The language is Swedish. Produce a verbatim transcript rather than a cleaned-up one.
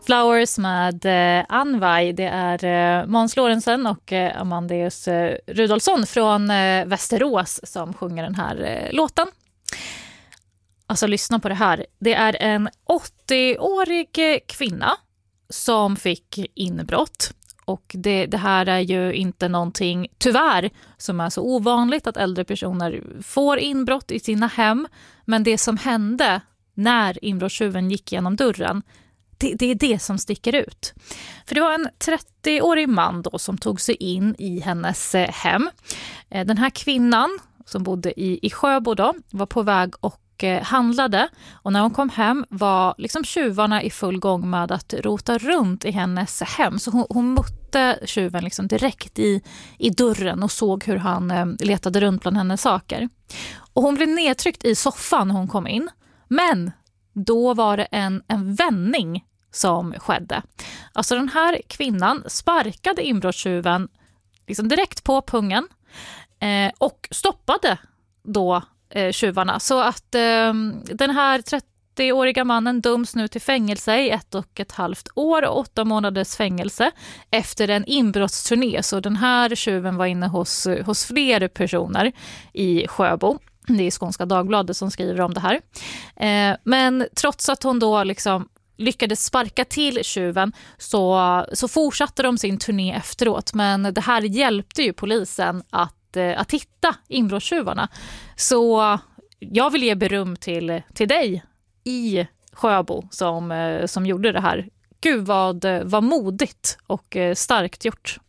Flowers med eh, Anvaj. Det är eh, Måns Lorentzen och eh, Amandeus eh, Rudolfsson från eh, Västerås som sjunger den här eh, låten. Alltså lyssna på det här. Det är en åttioårig kvinna som fick inbrott. Och det, det här är ju inte någonting, tyvärr, som är så ovanligt att äldre personer får inbrott i sina hem. Men det som hände när inbrottstjuven gick genom dörren, det, det är det som sticker ut. För det var en trettioårig man då som tog sig in i hennes hem. Den här kvinnan som bodde i, i Sjöbo då var på väg och handlade, och när hon kom hem var liksom tjuvarna i full gång med att rota runt i hennes hem, så hon, hon mötte tjuven liksom direkt i, i dörren och såg hur han eh, letade runt bland hennes saker. Och hon blev nedtryckt i soffan när hon kom in, men då var det en, en vändning som skedde. Alltså den här kvinnan sparkade inbrottstjuven liksom direkt på pungen eh, och stoppade då tjuvarna. Så att eh, den här trettioåriga mannen döms nu till fängelse i ett och ett halvt år och åtta månaders fängelse efter en inbrottsturné. Så den här tjuven var inne hos, hos fler personer i Sjöbo. Det är Skånska Dagbladet som skriver om det här. Eh, men trots att hon då liksom lyckades sparka till tjuven så, så fortsatte de sin turné efteråt. Men det här hjälpte ju polisen att att hitta inbrottstjuvarna. Så jag vill ge beröm till, till dig i Sjöbo som, som gjorde det här. Gud vad, vad modigt och starkt gjort.